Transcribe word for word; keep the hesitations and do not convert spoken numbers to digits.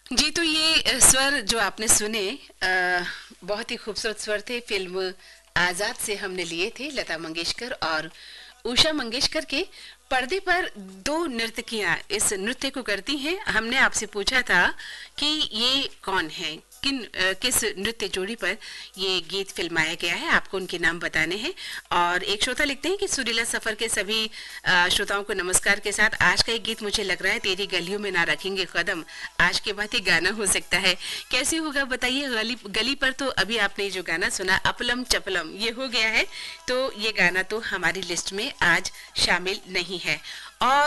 जी, तो ये अ, स्वर जो आपने सुने अ, बहुत ही खूबसूरत स्वर थे। फ़िल्म आज़ाद से हमने लिए थे लता मंगेशकर और उषा मंगेशकर के। पर्दे पर दो नर्तकियाँ इस नृत्य को करती हैं। हमने आपसे पूछा था कि ये कौन हैं? किन अ, किस नृत्य जोड़ी पर ये गीत फ़िल्माया गया है? आपको उनके नाम बताने हैं। और एक श्रोता लिखते हैं कि सुरीला सफ़र के सभी अ, श्रोताओं को नमस्कार के साथ आज का ये गीत मुझे लग रहा है तेरी गलियों में ना रखेंगे कदम। आज के बाद ये गाना हो सकता है। कैसे होगा बताइए? गली गली पर तो अभी आपने ये जो गाना सुना अपलम चपलम ये हो गया है, तो ये गाना तो हमारी लिस्ट में आज शामिल नहीं है। और